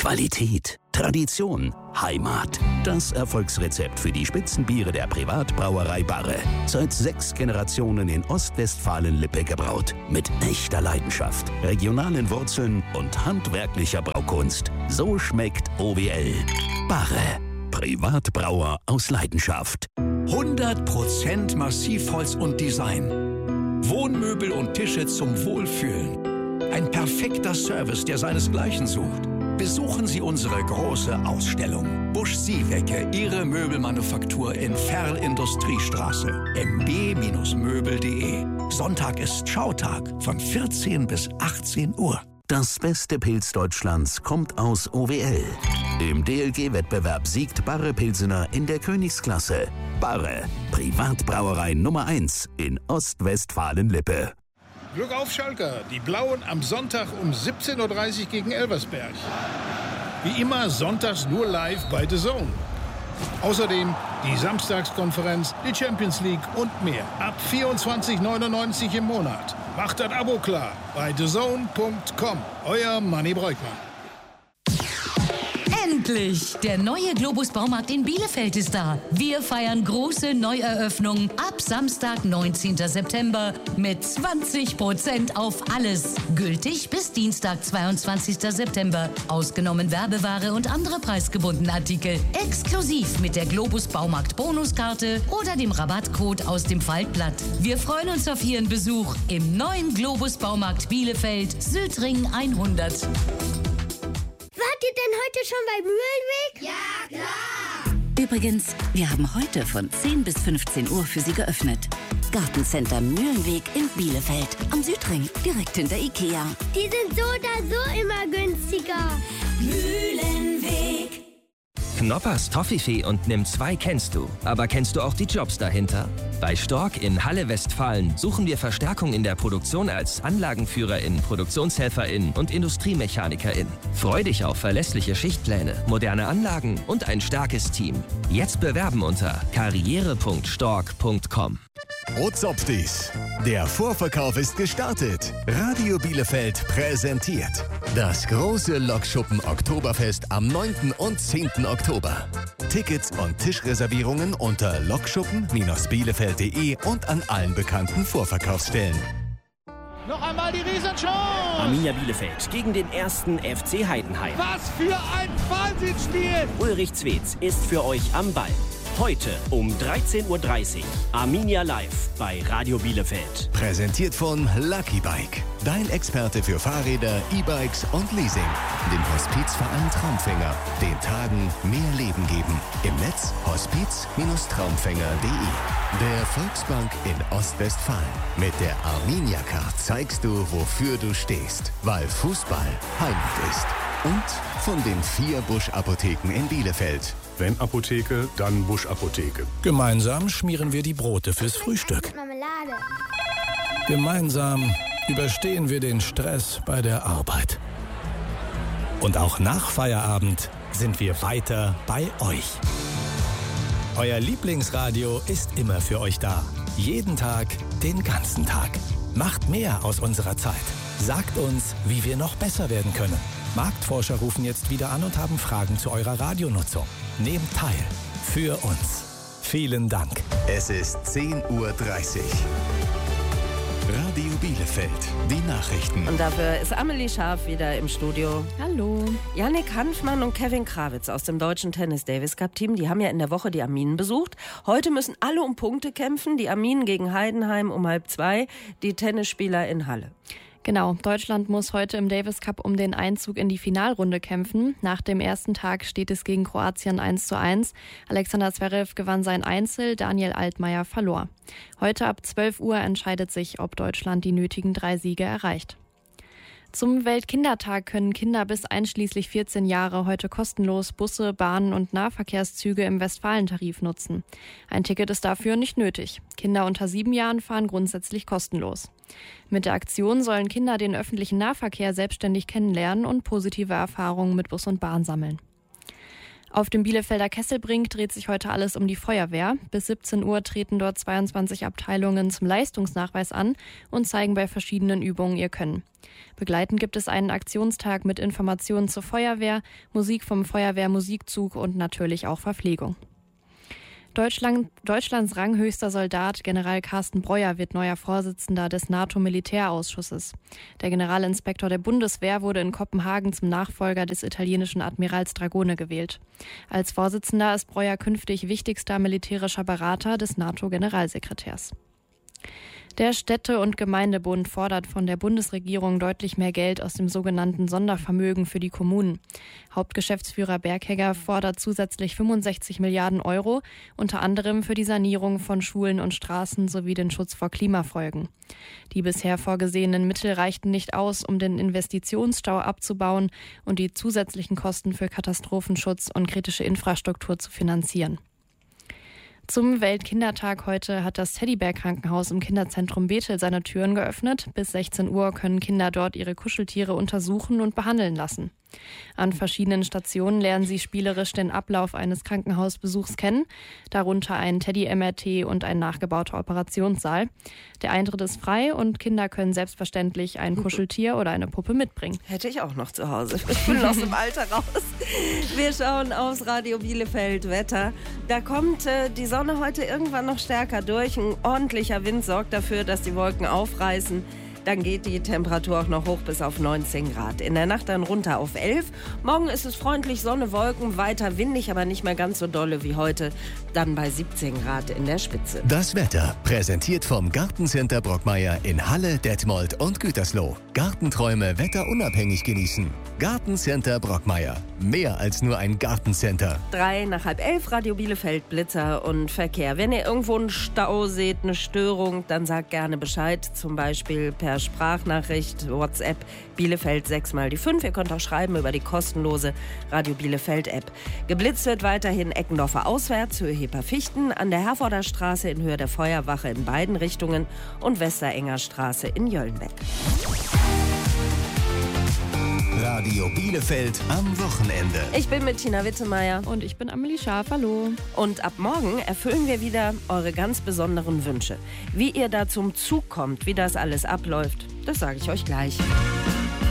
Qualität, Tradition, Heimat. Das Erfolgsrezept für die Spitzenbiere der Privatbrauerei Barre. Seit 6 Generationen in Ostwestfalen-Lippe gebraut. Mit echter Leidenschaft, regionalen Wurzeln und handwerklicher Braukunst. So schmeckt OWL. Barre. Privatbrauer aus Leidenschaft. 100% Massivholz und Design. Wohnmöbel und Tische zum Wohlfühlen. Ein perfekter Service, der seinesgleichen sucht. Besuchen Sie unsere große Ausstellung. Busch-Siewecke, Ihre Möbelmanufaktur in Ferl-Industriestraße. mb-möbel.de. Sonntag ist Schautag von 14 bis 18 Uhr. Das beste Pilz Deutschlands kommt aus OWL. Im DLG-Wettbewerb siegt Barre Pilsener in der Königsklasse. Barre, Privatbrauerei Nummer 1 in Ostwestfalen-Lippe. Glück auf, Schalker. Die Blauen am Sonntag um 17:30 Uhr gegen Elversberg. Wie immer sonntags nur live bei The Zone. Außerdem die Samstagskonferenz, die Champions League und mehr. Ab 24,99 im Monat. Macht das Abo klar bei thezone.com. Euer Manni Breukmann. Endlich! Der neue Globus Baumarkt in Bielefeld ist da. Wir feiern große Neueröffnung ab Samstag, 19. September mit 20% auf alles. Gültig bis Dienstag, 22. September. Ausgenommen Werbeware und andere preisgebundene Artikel. Exklusiv mit der Globus Baumarkt Bonuskarte oder dem Rabattcode aus dem Faltblatt. Wir freuen uns auf Ihren Besuch im neuen Globus Baumarkt Bielefeld, Südring 100. Wart ihr denn heute schon bei Mühlenweg? Ja, klar! Übrigens, wir haben heute von 10 bis 15 Uhr für Sie geöffnet. Gartencenter Mühlenweg in Bielefeld am Südring, direkt hinter Ikea. Die sind so oder so immer günstiger. Mühlenweg. Knoppers Toffifee und Nimm 2 kennst du. Aber kennst du auch die Jobs dahinter? Bei Stork in Halle Westfalen suchen wir Verstärkung in der Produktion als AnlagenführerIn, ProduktionshelferIn und IndustriemechanikerIn. Freu dich auf verlässliche Schichtpläne, moderne Anlagen und ein starkes Team. Jetzt bewerben unter karriere.stork.com. Ozopfdies. Der Vorverkauf ist gestartet. Radio Bielefeld präsentiert das große Lokschuppen Oktoberfest am 9. und 10. Oktober. Tickets und Tischreservierungen unter lokschuppen-bielefeld.de und an allen bekannten Vorverkaufsstellen. Noch einmal die Riesenchance! Arminia Bielefeld gegen den 1. FC Heidenheim. Was für ein Wahnsinnsspiel! Ulrich Zwetz ist für euch am Ball. Heute um 13:30 Uhr Arminia Live bei Radio Bielefeld. Präsentiert von Lucky Bike. Dein Experte für Fahrräder, E-Bikes und Leasing. Dem Hospizverein Traumfänger. Den Tagen mehr Leben geben. Im Netz hospiz-traumfänger.de. Der Volksbank in Ostwestfalen. Mit der Arminia Card zeigst du, wofür du stehst. Weil Fußball Heimat ist. Und von den 4 Busch-Apotheken in Bielefeld. Wenn Apotheke, dann Busch-Apotheke. Gemeinsam schmieren wir die Brote fürs Frühstück. Marmelade. Gemeinsam überstehen wir den Stress bei der Arbeit. Und auch nach Feierabend sind wir weiter bei euch. Euer Lieblingsradio ist immer für euch da. Jeden Tag, den ganzen Tag. Macht mehr aus unserer Zeit. Sagt uns, wie wir noch besser werden können. Marktforscher rufen jetzt wieder an und haben Fragen zu eurer Radionutzung. Nehmt teil. Für uns. Vielen Dank. Es ist 10:30 Uhr. Radio Bielefeld. Die Nachrichten. Und dafür ist Amelie Scharf wieder im Studio. Hallo. Yannick Hanfmann und Kevin Krawitz aus dem deutschen Tennis-Davis-Cup-Team, die haben ja in der Woche die Arminen besucht. Heute müssen alle um Punkte kämpfen. Die Arminen gegen Heidenheim um 1:30, die Tennisspieler in Halle. Genau, Deutschland muss heute im Davis Cup um den Einzug in die Finalrunde kämpfen. Nach dem ersten Tag steht es gegen Kroatien 1:1. Alexander Zverev gewann sein Einzel, Daniel Altmaier verlor. Heute ab 12 Uhr entscheidet sich, ob Deutschland die nötigen 3 Siege erreicht. Zum Weltkindertag können Kinder bis einschließlich 14 Jahre heute kostenlos Busse, Bahnen und Nahverkehrszüge im Westfalentarif nutzen. Ein Ticket ist dafür nicht nötig. Kinder unter 7 Jahren fahren grundsätzlich kostenlos. Mit der Aktion sollen Kinder den öffentlichen Nahverkehr selbstständig kennenlernen und positive Erfahrungen mit Bus und Bahn sammeln. Auf dem Bielefelder Kesselbrink dreht sich heute alles um die Feuerwehr. Bis 17 Uhr treten dort 22 Abteilungen zum Leistungsnachweis an und zeigen bei verschiedenen Übungen ihr Können. Begleitend gibt es einen Aktionstag mit Informationen zur Feuerwehr, Musik vom Feuerwehrmusikzug und natürlich auch Verpflegung. Deutschlands ranghöchster Soldat, General Carsten Breuer, wird neuer Vorsitzender des NATO-Militärausschusses. Der Generalinspektor der Bundeswehr wurde in Kopenhagen zum Nachfolger des italienischen Admirals Dragone gewählt. Als Vorsitzender ist Breuer künftig wichtigster militärischer Berater des NATO-Generalsekretärs. Der Städte- und Gemeindebund fordert von der Bundesregierung deutlich mehr Geld aus dem sogenannten Sondervermögen für die Kommunen. Hauptgeschäftsführer Berghegger fordert zusätzlich 65 Milliarden Euro, unter anderem für die Sanierung von Schulen und Straßen sowie den Schutz vor Klimafolgen. Die bisher vorgesehenen Mittel reichten nicht aus, um den Investitionsstau abzubauen und die zusätzlichen Kosten für Katastrophenschutz und kritische Infrastruktur zu finanzieren. Zum Weltkindertag heute hat das Teddybär-Krankenhaus im Kinderzentrum Bethel seine Türen geöffnet. Bis 16 Uhr können Kinder dort ihre Kuscheltiere untersuchen und behandeln lassen. An verschiedenen Stationen lernen sie spielerisch den Ablauf eines Krankenhausbesuchs kennen, darunter ein Teddy-MRT und ein nachgebauter Operationssaal. Der Eintritt ist frei und Kinder können selbstverständlich ein Kuscheltier oder eine Puppe mitbringen. Hätte ich auch noch zu Hause. Ich bin aus dem Alter raus. Wir schauen aufs Radio Bielefeld Wetter. Da kommt die Sonne heute irgendwann noch stärker durch. Ein ordentlicher Wind sorgt dafür, dass die Wolken aufreißen. Dann geht die Temperatur auch noch hoch bis auf 19 Grad. In der Nacht dann runter auf 11. Morgen ist es freundlich, Sonne, Wolken, weiter windig, aber nicht mehr ganz so dolle wie heute. Dann bei 17 Grad in der Spitze. Das Wetter präsentiert vom Gartencenter Brockmeier in Halle, Detmold und Gütersloh. Gartenträume wetterunabhängig genießen. Gartencenter Brockmeier. Mehr als nur ein Gartencenter. 11:03, Radio Bielefeld, Blitzer und Verkehr. Wenn ihr irgendwo einen Stau seht, eine Störung, dann sagt gerne Bescheid. Zum Beispiel per Sprachnachricht, WhatsApp, Bielefeld 6x5. Ihr könnt auch schreiben über die kostenlose Radio Bielefeld App. Geblitzt wird weiterhin Eckendorfer auswärts, Höhe Heper-Fichten, an der Herforder Straße in Höhe der Feuerwache in beiden Richtungen und Westerenger Straße in Jöllenbeck. Radio Bielefeld am Wochenende. Ich bin mit Tina Wittemeier. Und ich bin Amelie Schaaf. Hallo. Und ab morgen erfüllen wir wieder eure ganz besonderen Wünsche. Wie ihr da zum Zug kommt, wie das alles abläuft, das sage ich euch gleich.